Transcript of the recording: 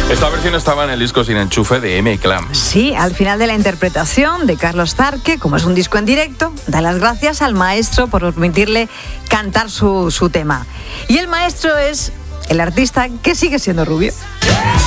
Esta versión estaba en el disco Sin Enchufe de M-Clan. Sí, al final de la interpretación de Carlos Tarque, como es un disco en directo, da las gracias al maestro por permitirle cantar su tema. Y el maestro es el artista que sigue siendo rubio.